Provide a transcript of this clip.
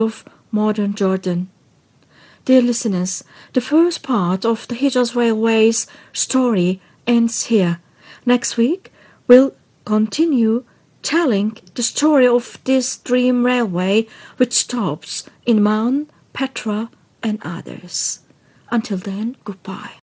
of modern Jordan. Dear listeners, the first part of the Hijaz Railway's story ends here. Next week, we'll continue telling the story of this dream railway which stops in Mount Petra and others. Until then, goodbye.